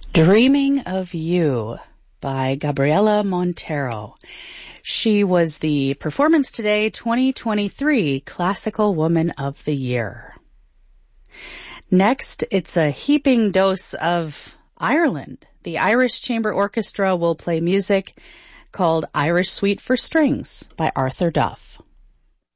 Dreaming of You by Gabriela Montero. She was the Performance Today 2023 Classical Woman of the Year. Next, it's a heaping dose of Ireland. The Irish Chamber Orchestra will play music called Irish Suite for Strings by Arthur Duff.